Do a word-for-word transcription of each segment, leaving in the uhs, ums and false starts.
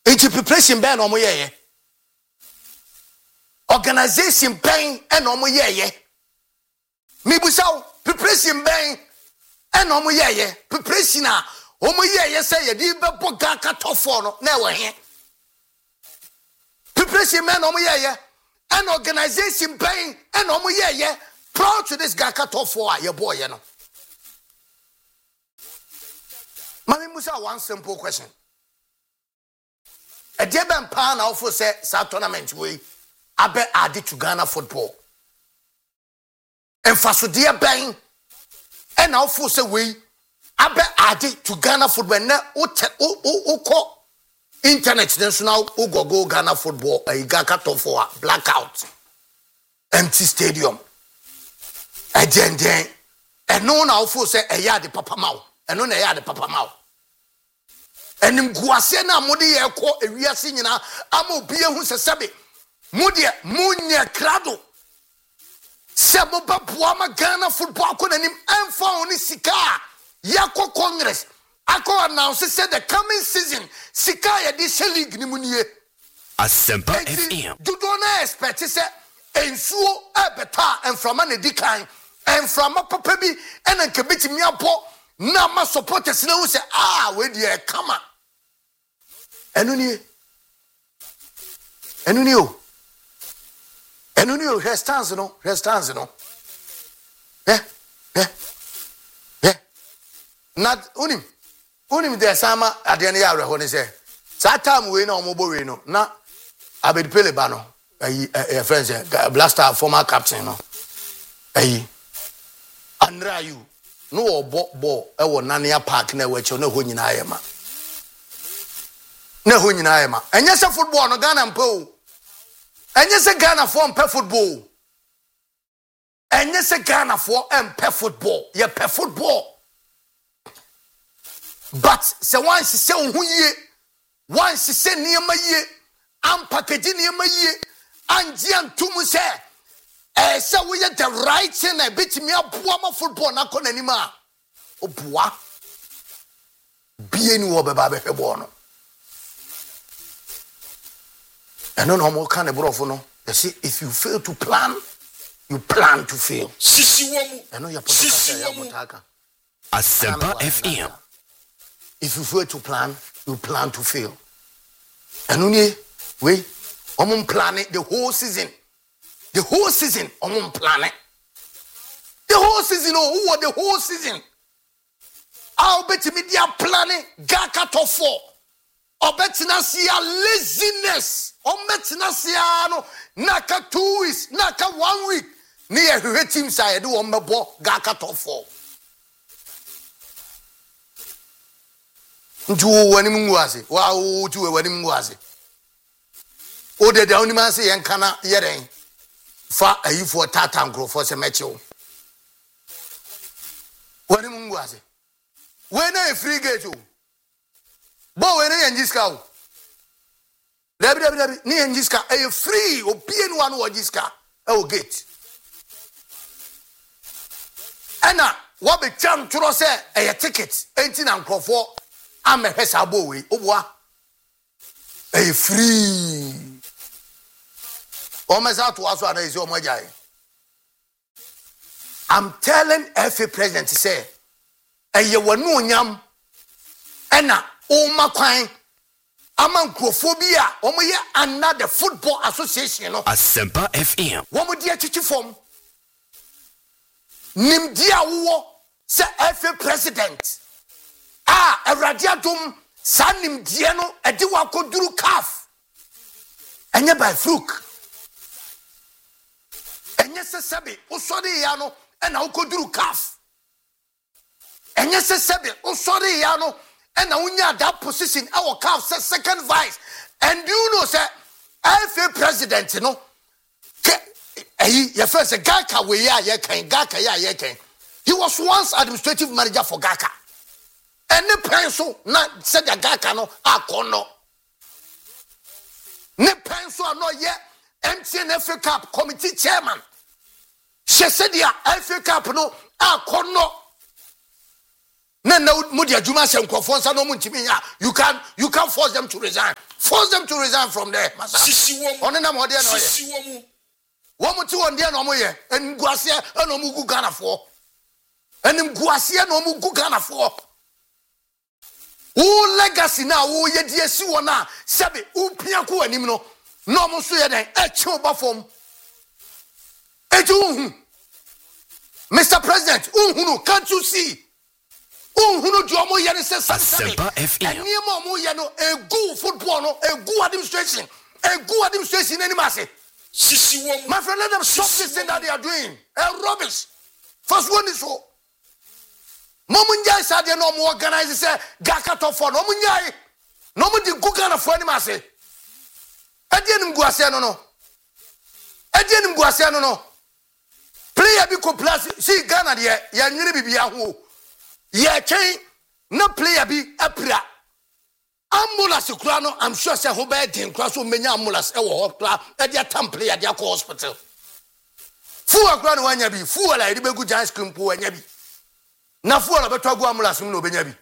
Enti preparation ben omo yeye. Organization ben and omo yeye. Me busaw preparation ben and omo yeye. Preparation a omo yeye say ye di bebo gaka tofo no na we he. Preparation ben omo yeye. An organization ben and omo yeye. Proud to this gaka tofo a ye boy ye no. Mami musa one simple question. A deben pan also say sa tournament we abe added to Ghana football. And for so dear bang and also say we abe added to Ghana football na o call internet then so now o go go Ghana football a gaka for blackout empty stadium. A den den and no now for say a yard papa mau and no na yard papa mau. And in Guasena Modi Eko, a real singina, Amo Bia who's a sabi, Mudia, Munia Crado, Saboba Puama Ghana football couldn't him and found Sika, Yako Congress. Ako announced said the coming season, Sika Edition League Nimunie. Asempa F M. Do not expect to say, and so a better and from an decline, and from a papabi, and a committee me up. Na ma supporters na wo say ah we dey come on enu ni enu ni o enu ni o restance no restance no eh eh eh na unim unim de sama ade na ya reho ni say that time we na omobo we no na Abedi Pele ba no ayi e friends Blaster former captain no ayi Andrayu no obo bo e wo Nania Park na we che na ho nyina ayema na ho nyina ayema enye se football no Ghana mpa o enye se Ghana for mpa football enye se Ghana for mpa football ye pe football but se wan se se ho yie wan se se niema yie am package niema yie anji antum se eh say we the right thing a bit me aboa ma football na ko nanima oboa bie ni wo beba be hwebo no eno no mo kan e brofo no you see if you fail to plan you plan to fail sisi womu eno ya podcast ya motaka Asempa F M. If you fail to plan you plan to fail eno ni we omum plan the whole season. The whole season, on one planet. The whole season, oh, who are the whole season? I'll bet me they are planning Gaka to four. I'll bet na see laziness. I'll bet na see no naka two weeks, naka one week. Near her team side do on my ball Gaka to four. Ntu wani mungwazi, wa utu wani mungwazi. Ode de only man say yankana yeren. Fa ayi for tatan grow for se mecho wani mungu ase we na free gate o bo we na yanjiska o dabi dabi dabi ni yanjiska e free o pie no anu yanjiska e o gate ana wo be cham turo se e ticket enti na nkrofo amehwesa bo we oboa e free I'm telling every president to say, and you were no yam, Anna, oh my quine, amancophobia, or my another football association. Asempa F M. One would dear teach form. Nim dia wo, say every president. Ah, a radiatum, sanim diano, a diwako duru calf. And by fluke. Enyese sebe usori ya no ena ukoduru calf enyese sebe usori ya no ena unya that position our calf say second vice and you know say F A president no eh your first Gaka we ya ye kan Gaka ya ye kan he was once administrative manager for Gaka any pencil na said the Gaka no akono ne pencil no ye M T N F A Cup committee chairman. She said, "Yeah, F A Cup no, ah, kono." na na mudi adwuma se nkrofo nsa no mu ntimi ya you can you can force them to resign force them to resign from there masa one na mo de na oye wo mo ti won de na mo ye enguase na mo gu Ghana fo enim guase na mo gu Ghana fo wo legacy na wo ye die si wona sebe wo pia ko anim no no mo so ye den e che oba fom e ju hu Mister President uhunu can't you see uhunu jo mo ye ne se Asempa F M eni mo mo ye no e good football no e good administration e good administration any masse my friend let them stop this thing that they are doing e rubbish first one is so momunja isa de no mo organize say gaka to for no munja no mo di Ghana for any masse e de nim guase no no e de nim guase no no player bi ko plus see Ghana de ya nwere bibia ho ye twen na player bi apra ambulance kura no I'm sure say ho be den kura so menya ambulance e wo ho kura e de atam player de akọ hospital fu akura no wanya bi fu wala e de begu giant screen po wanya bi na fu wala beto agu ambulance mu no benya bi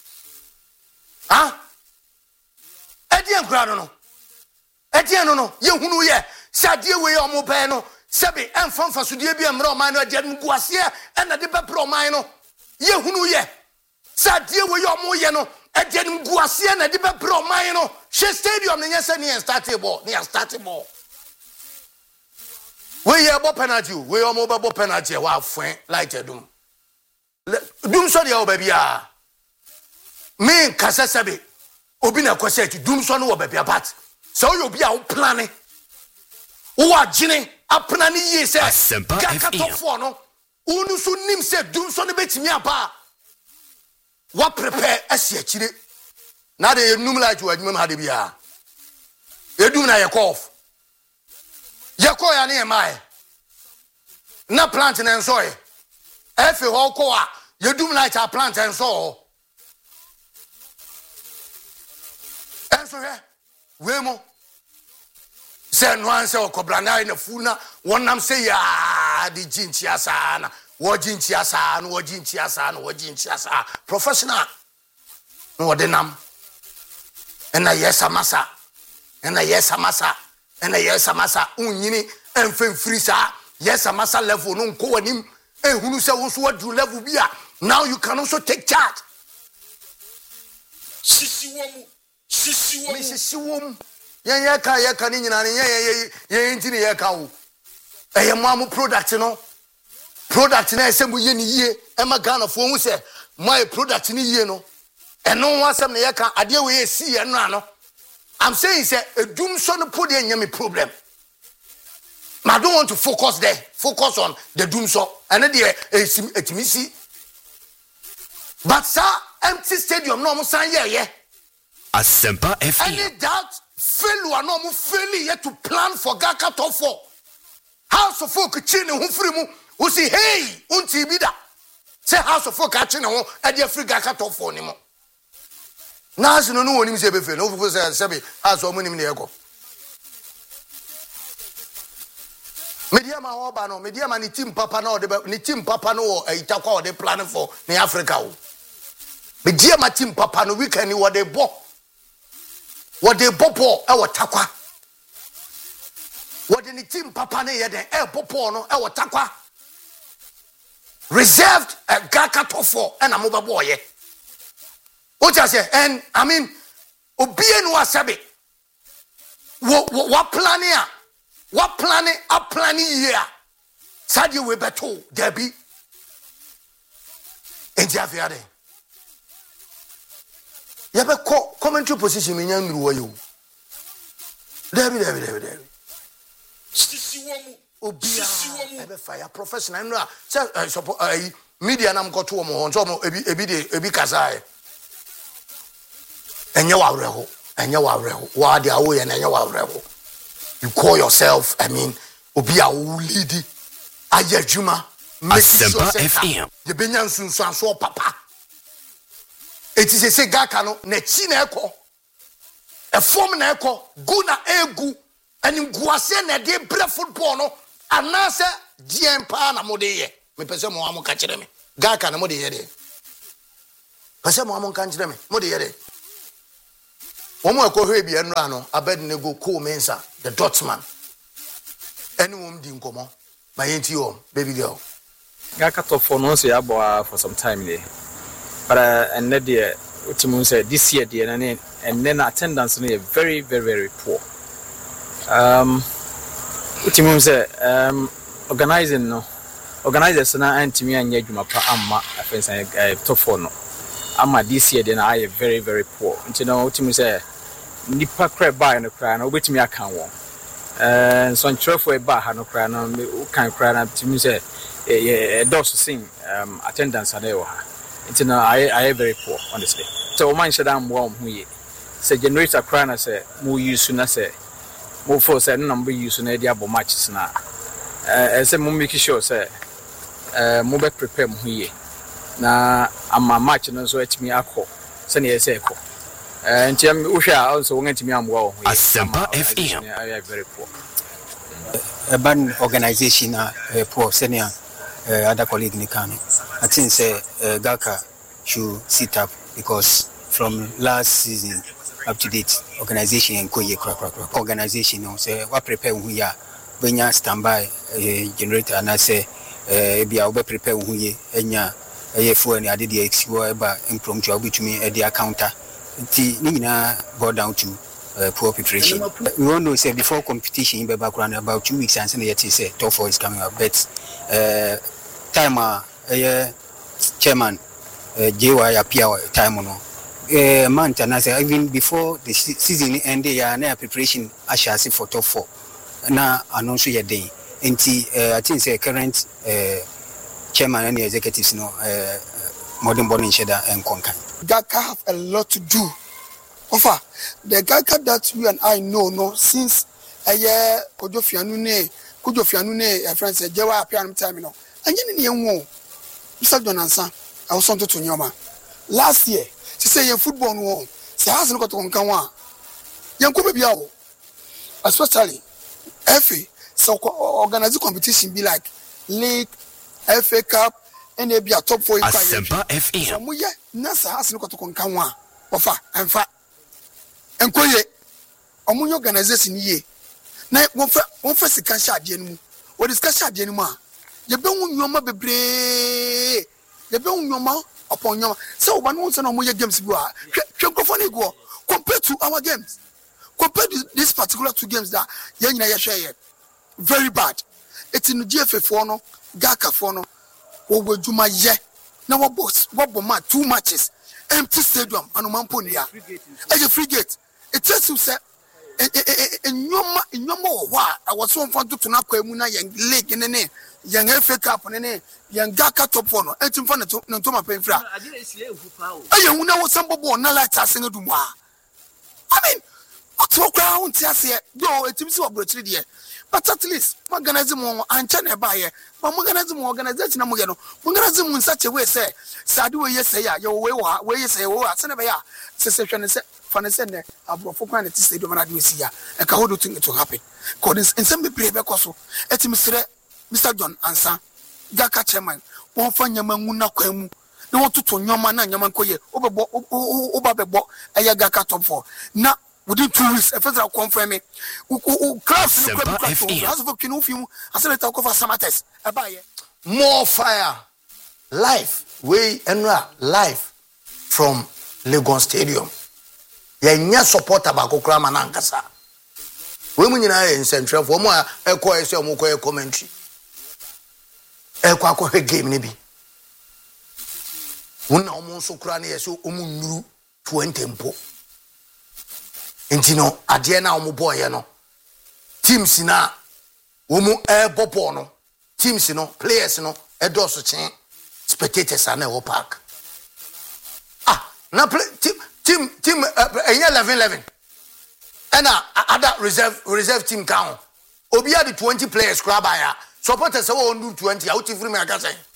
ha e de kura no no e de no no ye hunu ye sadie we o mo pe no sebe enfamfa sudie bi amra o man no de nguase e na de be pro man no ye hunu ye sadie we yo mo ye no e de nguase na de be pro man no she stadium ne nyese ne start ball ne start ball we ye bo penalty we yo mo be bo penalty wa afan like edum dum so de o ba bia me kasa sebe obi na kwase ti dum so no wo ba bia but so yo bi a wo plan wo agine apna ni ye se kaka to fo no unu so nim se dum so ne betimi apa wa prepare asia kire na de enum like wa adwuma ha de bia edum na ye kof ye ko ya ne mai na plant na enso ye efe ho ko a ye dum like a plant enso enso he we mo se no anse okobra na na funa wonam se ya di jinchi asa na wo jinchi asa na wo jinchi asa na wo jinchi asa professional no wo de nam ena yesa masa ena yesa masa ena yesa masa unyini enfemfiri sa yesa masa level no nko wanim ehunu se wo so wadu level bia now you can also take charge sisi womu sisi womu sisi womu yen ye ka ye ka ni nyina ne ye ye ntini ye ka wo eye mo am product no product na esem ye ni yie e ma Ghana fo hu se my product ni yie no eno ho asem ne ye ka ade we ye si ye no ano I'm saying say edum so no put dey nyame problem I don't want to focus there focus on the doom so and the etimisi but sir empty stadium no mo san ye ye Asempa F M any doubt failure no mo fail yet to plan for Gaka top four house of folk chi ne ho firi mu wo si hey unti bi da say house of folk chi ne ho e de free Gaka top four ni mo na asu no no woni mi se be fe no fufu say say house o mo ni mi ne eko media ma ho ba no media ma ni team papa na o de ni team papa no e itakwa o de plan for ni Africa o media ma team papa no weekend ni wo de bo what they popo e watakwa what the team papa ne ye den e popo no e watakwa reserved a Gaka top four and a mobile boy what I say and I mean obien wa sabe what what plan here what plan a plan here sadi we beto debi enjafiade ya be ko commentary position me nyan ruwa yo debi debi debi debi sisi womu obia e be fire professional no say support media na mko to mo ho so mo ebi ebi de ebi kasa e enye wa reho enye wa reho wa de awo ye na enye wa reho you call yourself I mean obia wo lead ayadwuma Asempa F M de benyan sunsun so papa it is a say Gaka no na chi na eko e form na eko gu na egu ani nguase na de bre football no anase dien pa na mo de ye me pese mo am ka kire me Gaka na mo de ye de pese mo amon kan kire me mo de ye de omo ekohwe bi enra no Abednego Cole Mensah the Dutchman any wom di nkomo my enti o baby girl Gaka top for no say abo for some time there but uh, and that there Utimun said this year the and and then attendance is very very very poor. Um, Utimun said um organizing no organizers na antimi anya adwuma pa amma afensa uh, top four no amma this year then I very very poor. Nti no Utimun say nipa kra buy no kra na obetimi aka won. Eh so ntrefo e ba ha no kra no kan kra na Utimun say eh does sing um attendance ade wo ha. It's no, I I very poor, honestly. So man should am warm who ye. Say generator cry na say more use na say more for say number use na dia bo matches na. Eh say mo make sure say eh mo be prepare mo ye. Na ama match no so etimi akọ. Say na say ekọ. Eh nti am wo hwa also won etimi am wo ho ye. Asempa F M. I very poor. A band organization na poor senior uh, other colleague in Kano. I think say uh, Gaka should sit up because from last season up to date organization and koye kra kra kra organization no say what prepare who ya when ya standby uh, generator and I say uh, be we prepare who ye enya eh for any ade dey exiwo eba impromptu obetumi e dey counter nti ni nyina go down to uh, poor preparation. We want to say before competition in background about two weeks and say yet say top four is coming up but uh, time uh, uh, chairman uh, J Y appear time no uh, month and I say even before the season end ya na preparation ashasi for top four na announce your day nti uh, I think say current uh, chairman and the executives no uh, modern born in Sheda and Konkan. Gaka have a lot to do. Offer the Gaka that you and I know no since a year Kojofianu ne Kojofianu ne a friend said J Y appear time no and you know Mister Donansa I was on to Nyoma last year she say your football no say has no got to Konkan Yanko be biao especially F A so organize competition be like league F A Cup and they be a top four. Asempa F M. So muye nasa has no got to Konkan ofa enfa enkoye omunyo organization ye na won fa won fa sika sha ade nu o discuss sha ade nu ma ye be hu nyoma bebre ye be hu nyoma upon nyoma so one won say no moye games bi wa hwenkofo na go compared to our games compared to this particular two games that ye nyina ye hwe ye very bad it's in G F F for no Gaka for no wo waduma ye na wo boss wo boma two matches empty stadium anomampo nia e frigate it tells you say enyoma enyoma wo wa awoso mfa tutu na kwa emu na yen league ne ne yen F A Cup ne ne yen Gaka top four no entimfa ne to ne to mapenfra aye hu na wo sambobo na light asen du mo I mean what's what ground tiase do etimsi wo brochiri de but at least organize mo ancha na ba ye but organize mo organization na mo ye no organize mo in such a way say sade we yes say ya yo we wa we yes say we ase na be ya se se hwe ne se fa ne se ne abrofo kwan ne ti say do na do si ya e ka hold to happen cause in some be play be koso etimi sere Mister John Ansa Gaka chairman won fa nyama ngu na kwa mu na wototo nyoma na nyama nkoye obebo obabebo eye Gaka top four na within two weeks a federal confirm me class no club as of kinu film as let talk over samates abaye more fire live we enra live from Lagos Stadium ya nya support abako krama na nkasa we mu nyina e central for mo a ekọ ese mo ko e commentary ekọ akọ game ni bi wona omo so kra na yeso omu nuru twenty mpo Intino ade na omo boy no teams na omo e bobo no teams no players no e do so chen spectators na e park ah na play team team team uh, eleven eleven and other reserve reserve team count obi are the twenty players crab ya supporters say we do twenty out free me aka say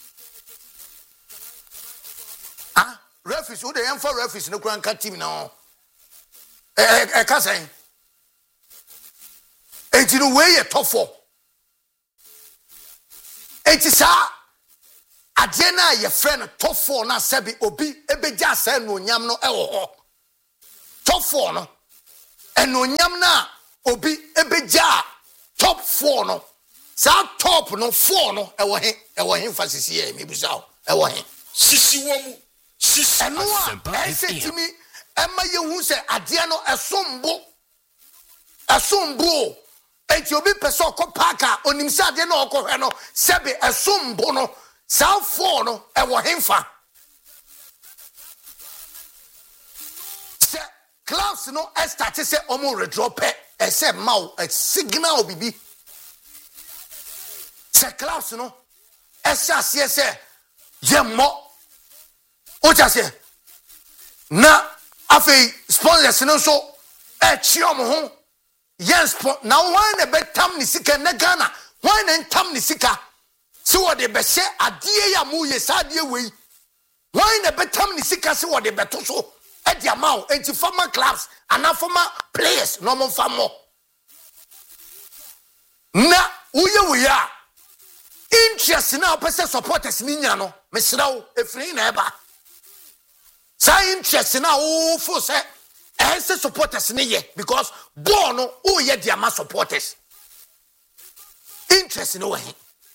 ah referees who dey am for referees no kran ka team na eh eh ka say enti no way e top four enti sa ade na ye friend top four na sebi obi ebeja asa no nyam no ewo ho top four no eno nyam na obi ebeja top four no sa top no four no ewo he ewo he fasisi e mebusa o ewo he sisi wo mu sisi eno a esetimi ema ye hu se ade no esombo esombo enti obi pese ko parka onim se ade no okohwe no sebe esombo no sa four no ewo hemfa se class no start say omo redrop e say maw a signal bibi se class no e say say yemmo o ja say na afei sponsors no so e chi omo ho yes na why na betam ni sika na Ghana why na ntam ni sika so what they be say adie ya mu ye sadie we why na betam ni sika so what they beto so e dia maw enti former clubs and former players no mo famo na uye we ya interest na opese supporters ni nya no mesrawo efri na eba sa interest na o fo say e say supporters ni ye because ball no o ye dia ma supporters interest no we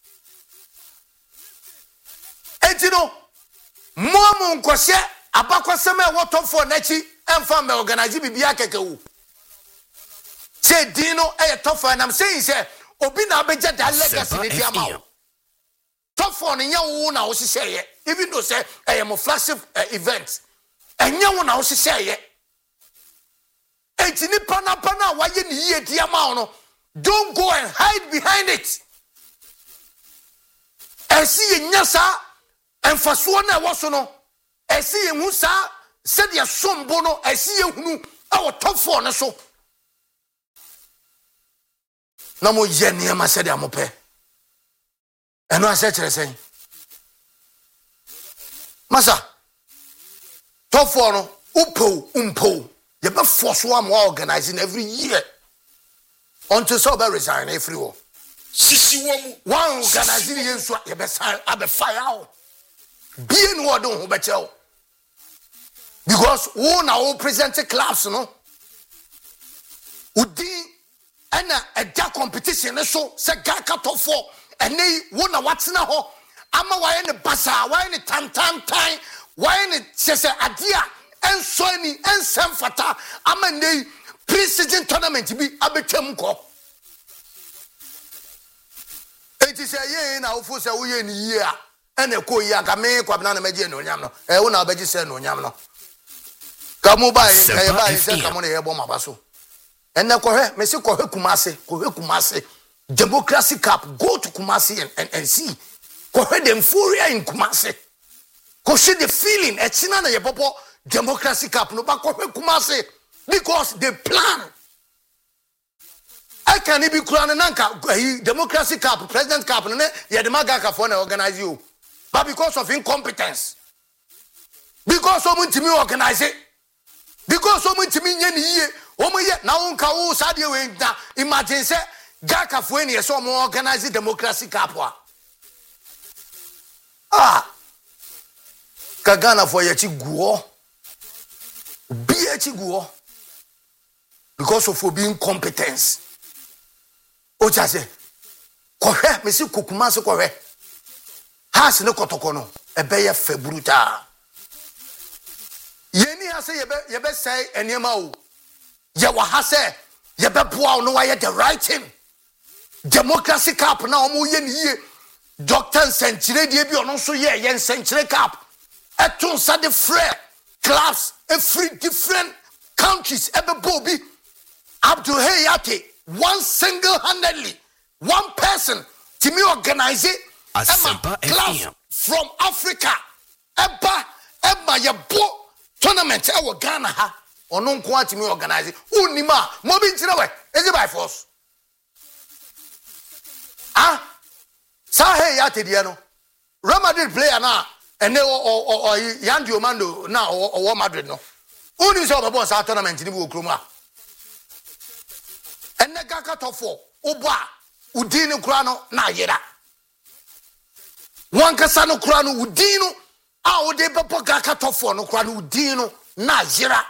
etino momu nkwose abakwasema e woto for nachi emfa me organize bibia kekewu say dino e top for and I'm saying say obi na abeja da legacy ni dia ma top for no nya wo na wo siseye even though say e am flagship uh, event enya wo na wo siseye etini pana pana waye ni ye dia ma no don't go and hide behind it esi enya sa emfaso na wo so no esi ehu sa se dia sombo no esi ehunu e wo top four no so na mo ye ne ma se dia mo pe eno ase kire sen masa top four no upo umpo you be force one more organizing every year until so be resign every one sisi wo mu one organizing yen so you be sign abe fire out being what don't be tell because who now present clubs no udi ana a competition so se gaka top four and they wona watsena ho ama why ne basa why ne tam tam time why ne se adia en so ni en semfata ama ne pre-season tournament bi abetwam ko enti se ye na ofu se wo ye ni ye a ene ko yi aka me kwabna na meje no nyam no e wo na obeji se no nyam no kamu bai e bai se kamu ne ye bo mabaso ene ko he me se ko he Kumasi ko he Kumasi Democracy Cup go to Kumasi and, and, and see ko he the euphoria in Kumasi ko see the feeling e china na ye popo Democracy Cup no ba ko he Kumasi because they plan I can be kura na nka Democracy Cup President Cup ne ye de magaka for na organize you but because of incompetence because of ntimi organize it because of ntimi nya ni yie omo ye na wonka wo sadie we na imagine say gaka fo eni so mo organize Democracy Cup wa ah kagana fo ye chi guo bi ye chi guo because of being incompetence o cha se ko hwe me si kokuma se ko hwe has ne kotoko no ebe ye februta yeni ha se ye be ye be say eniema o ye wa ha se ye be boa no wa ye the right thing Democracy Cup na omo ye ni ye Doctor Century die bi ono so ye ye Century Cup eton sa de free clubs every different countries ebe bobi Abdul Hayati one single-handedly one person to me organize it Asempa clubs from Africa eba eba ye bo tournament e wo Ghana ha ono nko ati me organize it unima mo bi ntire we is it by force ah sa Hayati dia no Real Madrid player na ene o o Yan Diomando na o Madrid no uni so babo sa tournament ni bi okromu a ene gaka top four obo a udin kura no na yera One kasa no kura no udino a wo de bebo gaka tofo no kura no udino na yira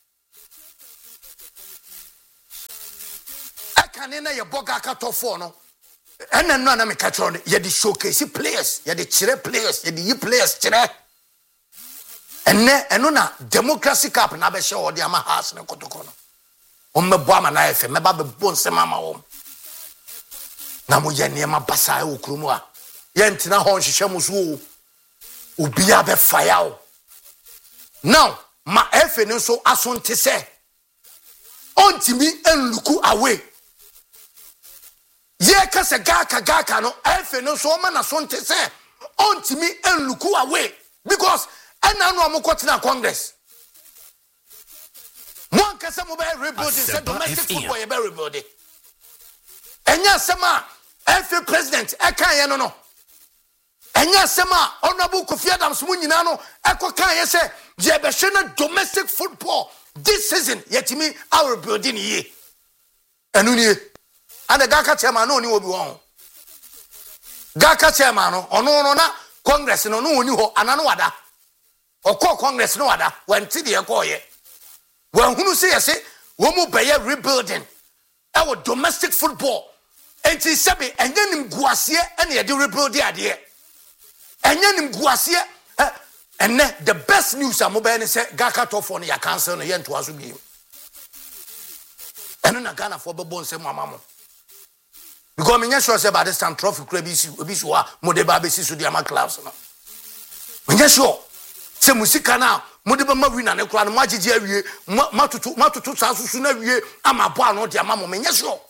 akane na ye boga ka tofo no ena no na me ka tro no ye di showcase players ye di chire players ye di yi players chire enne eno na democracy cup na be hye odi ama house ne kotoko no o mebo ama na efe meba be bon se mama wo na mo ye ne ma basa e okrumu a ye ntina ho nhihye mu so ubia be fire o now ma efe ne so asonte se ontimi enluku away ye ka se gaka gaka no efe ne so ma na sonte se ontimi enluku away because ena no amokote na congress mo ankasa mo be rebuilding say domestic football ye be rebuilding enya sema efe president eka ye no no enya sema honorable Kofi Adams mu nyina no ekoka ye se je be hwe na domestic football this season yetimi our building ye enu ni and the gaka chairman no ni obi won gaka chairman no ono no na congress no no oni ho anano wada okọ congress no wada wanti de ekọ ye wanhunu se yese wo mu beye rebuilding e wo domestic football enti sebe enye nim guase ene ye de rebuild ade enye nim guase enne the best news am be ne se gaka tofo no ya cancel no ye nto aso bi eno na Ghana for bebo nsem amamo because me nya sure say by this time trophy crab isi obi so a mo de ba be si so de ama clubs no me nya sure se musika na mo de ba ma wina ne kura no ma gigi awie matutu matutu sansusu na wie ama bo ano de ama mo me nya sure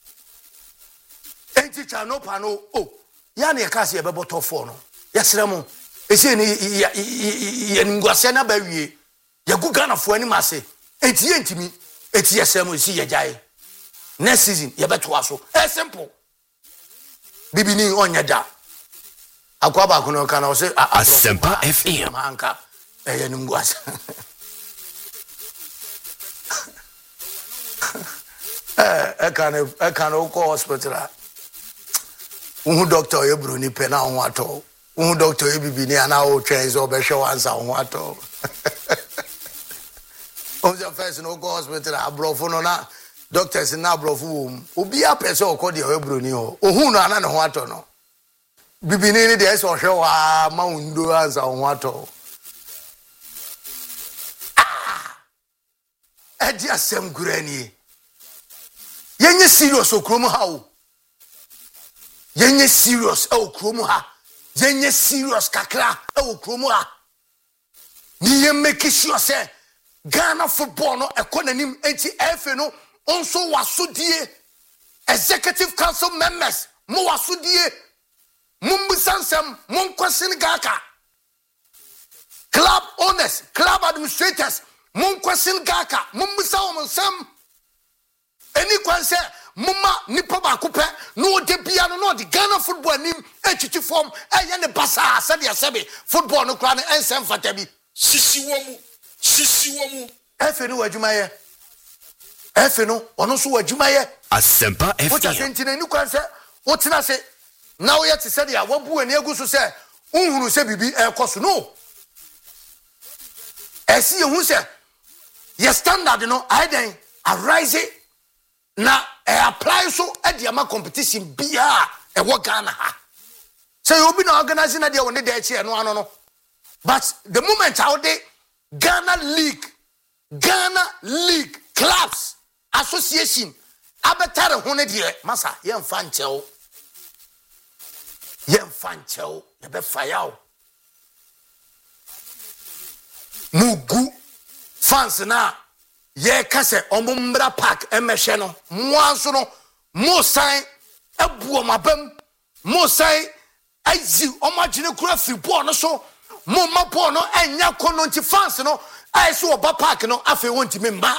enti cha no pa no oh ya na ye ka se ye bebo tofo no yesere mo ese ni ye ngwase na ba wie ye gu Ghana fo ani ma se enti ye ntimi enti yesere mo esi ye jae next season ye beto aso eh simple bibini onye da akwa ba kuno kana o se Asempa F M anka eh ni ngwase eh e kana e kana o ko hospital uhu doctor ye bro ni pe na ho ato uhu doctor ye bibini ana o twen so be hwe wansa ho ato on the first no go hospital abrofo no na doctors na abrofo obi a person o ko de ye bro ni ho ohu no ana ne ho ato no bibini ni de so hwe wa ma undo ansa ho ato ah edi asem gurani yenye serious okromu ha o yenye serious e okromu ha yenye serious kakra e okromu ha ni ye make sure say Ghana football no ekonanim enti efe no onso wasodie executive council members mo wasodie mumbusansam monkwesen gaka club owners club administrators monkwesen gaka mumbusa omonsam eni kwanse mumma nipa ba kope no de bia no no de Ghana football nim etwitwi form eye ne basa sabe sabe football no kra ne ensem fata bi sisi wo mu sisi wo mu efe no wadwumaye efe no ono so wadwumaye Asempa F what M asentina ni kwanse wotina se na wo yete se dia wabu ani agusu se unhuru se bibi ekoso no esi ehun se ye standard no aiden arise na e apply so e dia ma competition bia e wo Ghana ha say obi na organize na dia woni da echi eno ano no but the moment how they Ghana League Ghana League Clubs Association abetare ho ne dia masa ye mfa ncheo ye mfa ncheo ye be fire mugu fans na ye kase omumbra park emehwe no moanso no mo san ebuo mabam mo san azi omagine kura fi ball no so mo ma ball no enya kono nti fans no ai so oba park no afi wonti me mba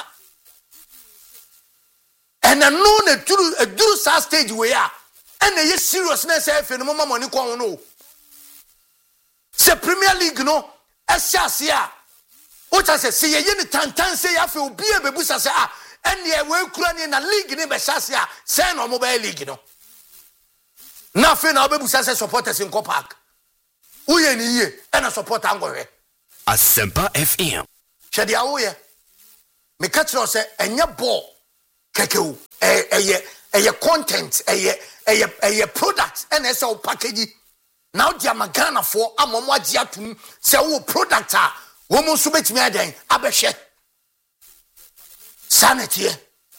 and no na duru a duru sa stage we ya and ye seriousness afi no mo money ko no se Premier League no asiase a what I say see ye ni tantan say afi obi e bebusa say ah ene we kura ni na league ni be siase a say no mobile league no na afi na obebusa say supporters in park uye ni ye ena support angwe Asempa F M. hwede awoye me catch no say enye ball kekewu eh eh eh content eh eh eh product ena say package now dia magana for amomo agi atum say wo product a wo mo so betimi adan abehwe sanity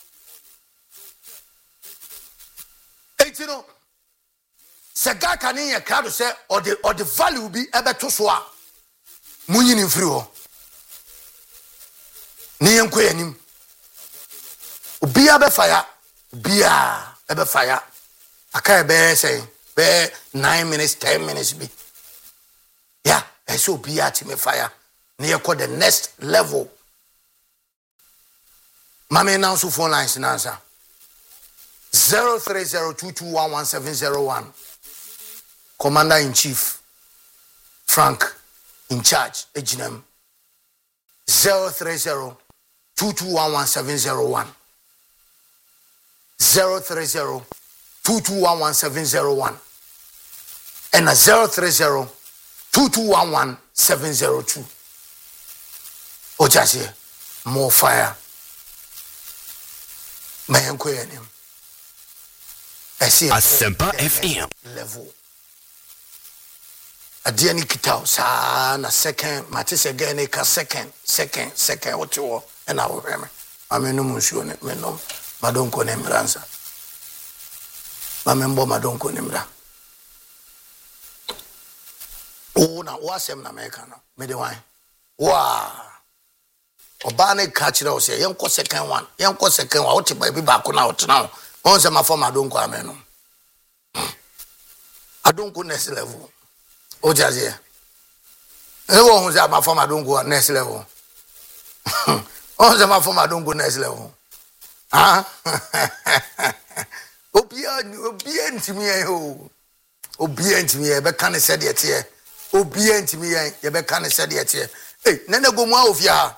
etino sega kani ye crowd say or the or the value be ebeto so a munyini mfiri ho ni yenko yanim obia be fire obia e be fire aka be say be nine minutes ten minutes be yeah e so obia ti me fire ni ye call the next level mama now so phone lines na answer zero three zero two two one one seven zero one Commander in Chief Frank in charge Ejinem zero three zero two two one one seven zero one zero three zero two two one one seven zero one and a zero three zero two two one one seven zero two. Ojase more fire. Mayanko yanim. I see Asempa F M level. Adiani kitao sa na second matise again ka second second second what you and I will remember. I mean no mushu ne me no madonko ne mranza. Mamembo madonko ne mra. Oh na wasem na meka no. Me de wan. Wow. Oba ne ka kire o say yenko second one. Yenko second one. Oti ba bi ba ko na oti na. On se ma form madonko ameno. Adonko next level. Ojazie. Ewo hu za ma form adongo next level. On za ma form adongo next level. Ah. Obia obia ntimi ye o. Obia ntimi ye be kan se de tie. Obia ntimi ye ye be kan se de tie. Eh, nene go mu a ofia.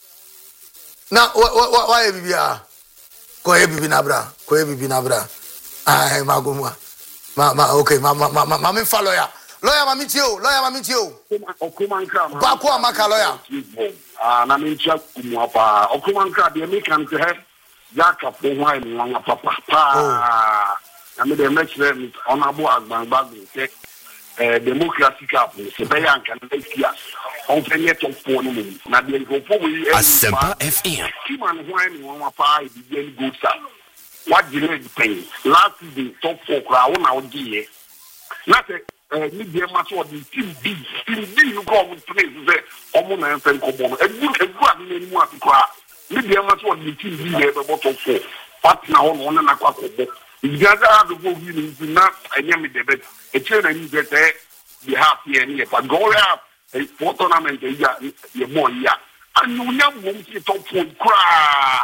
Na wa wa ye bibia. Ko ye bibi na bra. Ko ye bibi na bra. Ah, ma go mu. Ma ma okay, ma ma ma ma me follow ya. Lawyer Mamitio, lawyer Mamitio. Okumanka. Baku amaka lawyer. Ah, na mincha kumwapa. Okumanka de mekan to have yaka po why me wan papa. Pa. Na me de make them honorable Agbangba say eh democracy cap se be yanka na kia. On fenye to po no mu. Na de go po we Asempa F M. Kiman why me wan pa e be good sir. What delay the pain. Last the top four crowd na odi. Na say ni be ma so the team B team B you go with place say omo na enfen ko bo e good e good ani ni mu afikwa ni be ma so the team B be bottom four partner on on na kwa ko bo igaga do go wi ni na anya me debet e chere na ni get e the half year ni e pa go ya e for tournament e ya ye mo ya anu nya mo ti top four kra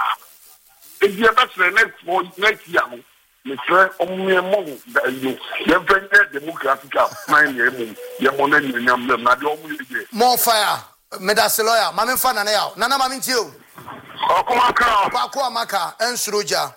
e di e ba next for next year me try omo mo da you you bring the democratic mind ye mo ye mo na nyam nyam na de omo ye More fire. Medasi lawyer. Mami fana na yao. Nana mami ntio. Okumanka Baku amaka ensuroja.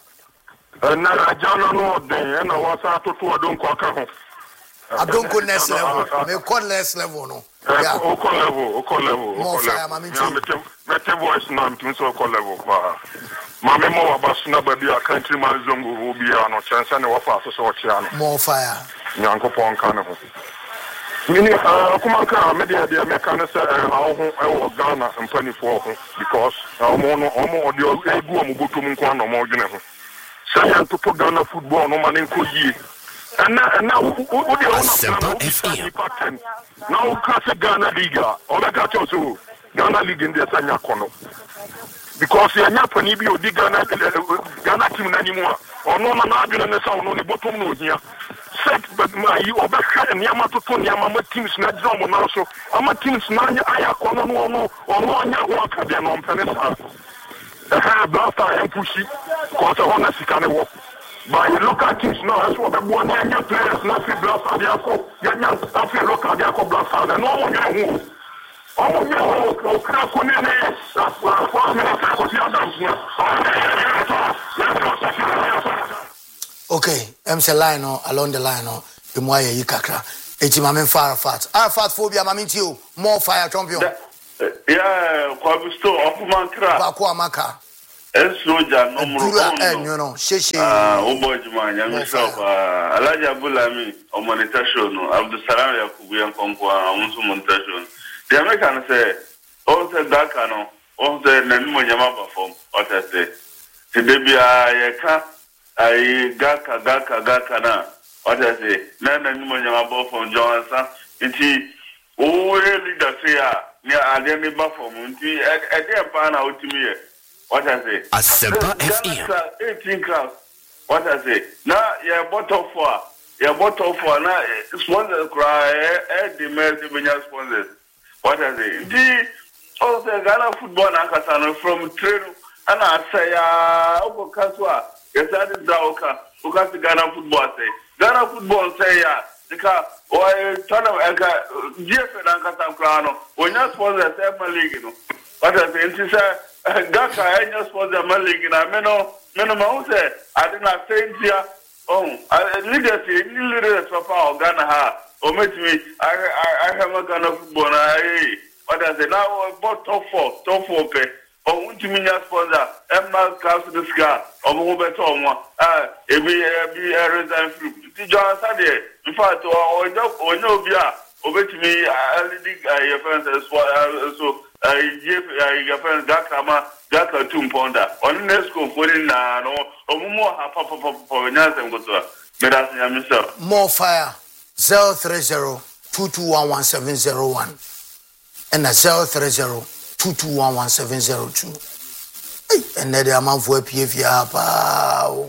na ajana no den na wasa to to adonko aka ho Adonko next level. Me call next level no. yeah oko level oko level More fire mami ntio. mete voice na mtu so oko level ba mame mo wabasuna baby a country man zongo obi ano chance na wafa so so chiano More fire. nyankopon kan ho mini Okumanka media de me kan say awo ho e wo Ghana mpanifo ho because omo no omo odi egu omo botum nko na omo dwene ho say to to Ghana football no man nko yi na na wo de Asempa F M. na wo ka se Ghana liga o be ka cho so Ghana league ndi sanya kono because ya nya pani bi odi Ghana Ghana team na nimu ono na na adwene ne sa ono ne botom no ohia set but my you obeka ne ama toto ne ama teams na drum na so ama teams na anya aya kono no ono ono anya ho aka de no mpene sa eh blaster and pushi ko so ona sikane wo by local teams now as what the one anya players na fi blaster dia ko ya nya afi local dia ko blaster na no nya ho oh no o kra ko ne ne sa ko me na ko sia da Okay, I'm say line no along the line no the more you kakra. Eti mame far fat. Arafat phobia mame ntio more fire champion. Yeah, Kwabisto Ofuman Kra. Bako amaka. Esoja no mo. Dura enyo no. Sheshe. Ah, Obojuma nyamisho ba. Alaji Abulami omonitation no. Abdusalam Yakubu yankonko amunso montation. The American say, "Oh, say that no. Oh, say nanu nyama perform." What I say. Tidebia yeka ai gaka gaka gaka na. What I say. Na nanu nyama perform Johnson. Iti o leader say ah. Near Ademi Buffon, a dear pan out to me. What I say? Asempa F M. eighteen class. What I say? Now, you're bottle for, you're bottle for now, sponsors cry, eh, the mercy when you're sponsors. What I say? The also Ghana football and Kasano from train, and I say, ah, Oko Kaswa, yes, that is Daoka, who got the Ghana football say. Ghana football say, yeah. Because why turn of Eka G F and Ankatam Crano, when you sponsor a league, you know. But I think she said, Gaka, I just sponsor a league, and I may know, minimum say, I did not say here, oh, I leadership, leaders of our Ghana ha, or make me, I I have a Ghana football, I, but I say, now I bought top four, top four pay. Oh, what you mean, sponsor? Emma comes to the sky, or move at home. Ah, it be a resign fruit. The John Sunday, in fact, or no, Bia, over to me, I think I friends as well. So I give your friend Gakama, Gaka Tum Ponda, on the school for in or more, Papa for Nancy Gotua. Medicine, Mister. More fire zero three zero two two one one seven zero one and a zero three zero. two two one one seven zero two. And then the amount for P F Yapa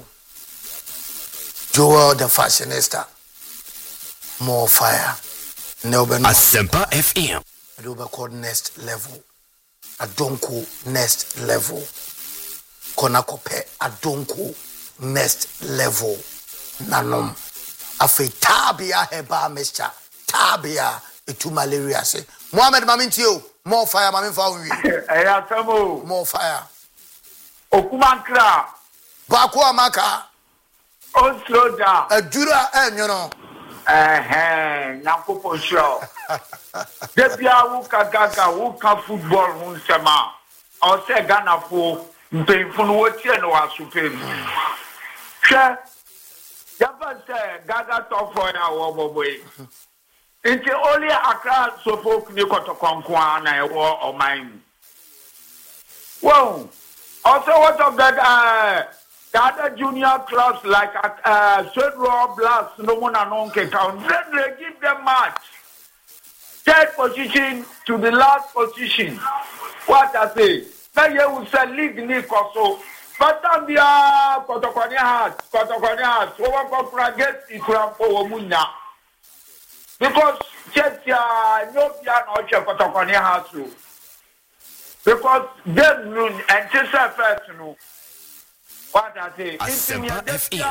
Joel the fashionista. More fire. No be no. Asempa F M. It will be called next level. Adonko next level. Konakope Adonko next level. Nanom. Afe tabia heba mesha. Tabia itu malaria se. Mohammed Mamintio. More fire, Mammy Found. I have more fire. Okumankra. Bakwa Maka. Oh, slow down. A Jura and you know. Eh, Nakopo show. Debia Wuka Gaga, Wuka football, Hunsema. Or say Ghana for painful watching or supreme. Sure. Java say Gaga top for our way. It's only Accra so folk Nikoto Konkwana or mine. Whoa. Also, what of that? Uh, the other junior clubs like uh, Sedro Blast, no one and can count. Then they give them match. Third position to the last position. What I say? Now you will say league Nick or so. But I'm the Kotokonia Heart, Kotokonia Heart, so one for get it from Munya. Because Chelsea no piano or Kotokonia Heart. Because them noon and Chelsea first no. What I say? Asempa F M.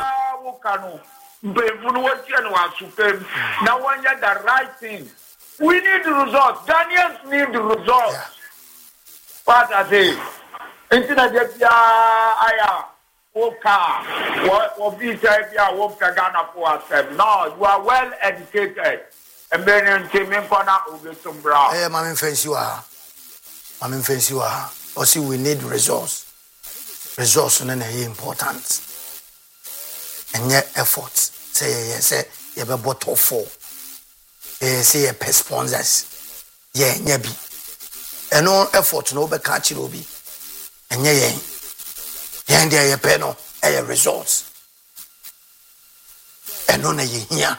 Now when you're the right thing. We need the results. Daniels need the results. Yeah. What I say? Internet Jepia Aya Woka what be Jepia Woka Ghana for ourselves. No, you are well educated. And then in Timikona Ubesumbra. Hey, Mammy Fensiwa. Mammy Fensiwa. Or see, we need results. Results are important. And yet, efforts. Say, yes, say, you have a bottle four. Say a pet sponsors. Yeah, nyabi. And no effort no be catch it obi. And yeah, yeah, yeah, yeah, penal, a results. And no, na yeah.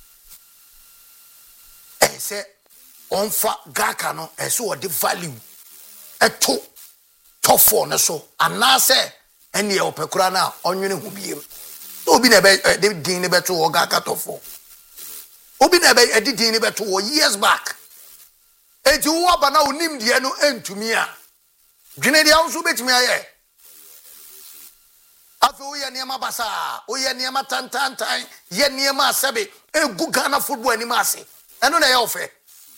And say on fa gaka no, and so the value. A two top four na so. And now say any opekura na on you who be. No be never they gain never to or gaka top four. Obi na be editing ni beto years back. Enti wo aba na onim de no entumi a. Dwene de awso betumi aye. Afi wo ye niam basa, wo ye niam tantantan, ye niam asebe, egu Ghana football ani ma ase. Eno na ye ofe.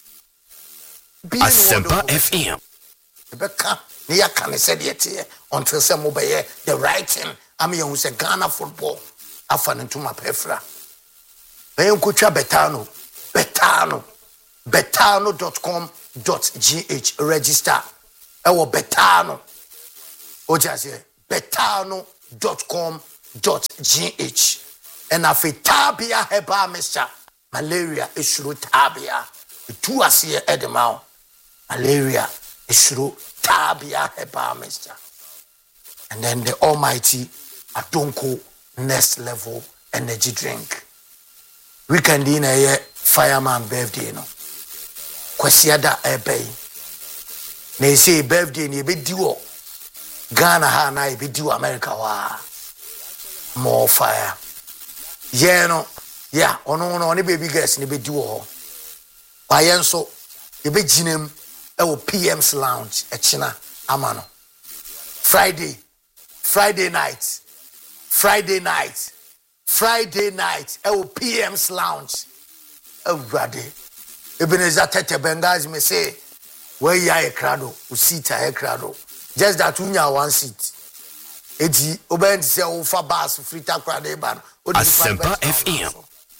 Asempa F M. Ebeka ne ya kan se de tie until say mo be ye the right thing. Am ye hu say Ghana football afa ntuma pefra. Ben kutwa betano Betano. betano dot com dot g h register. Ewo Betano. Oja say betano dot com dot g h. And afi tabia heba mixture. Malaria isuru tabia. Two asiye edemao. Malaria isuru tabia heba mixture. And then the almighty Adonko next level energy drink. Weekend in a year fireman birthday no. Kwesiada ebay. They say birthday ni be diwo. Ghana ha na be diwo America wa. More fire. Yeah no. Yeah, ono ono ni baby girls ni be diwo. Wa yenso e be ginem e wo P M's lounge e china amano. Friday Friday night, Friday night, Friday night, L P M's lounge. Everybody, Ebenezer Tete Bengals me say, where ya a crado, usita a crado. Just that unya one seat. Eti oben say o fa bass frita crade ban. Asempa F M.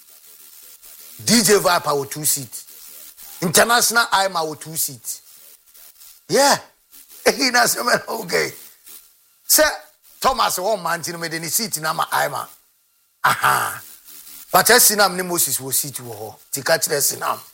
D J Viper with two seats. International I M A with two seats. Yeah, he na say okay. Say Thomas one man tin me the seat na ma aima. Aha. But Sinam ni Moses wo seat wo ho. Tika kire Sinam.